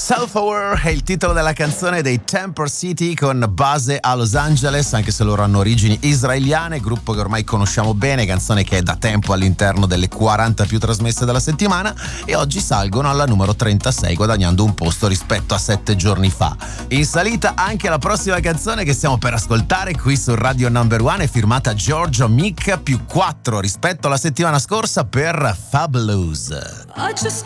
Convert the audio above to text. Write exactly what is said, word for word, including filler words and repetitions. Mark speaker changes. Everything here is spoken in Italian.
Speaker 1: Self-Aware è il titolo della canzone dei Temper City con base a Los Angeles, anche se loro hanno origini israeliane, gruppo che ormai conosciamo bene, canzone che è da tempo all'interno delle quaranta più trasmesse della settimana, e oggi salgono alla numero trentasei guadagnando un posto rispetto a sette giorni fa. In salita anche la prossima canzone che stiamo per ascoltare qui su Radio Number One, è firmata Giorgio Mick, più quattro rispetto alla settimana scorsa per Fabulous.
Speaker 2: I just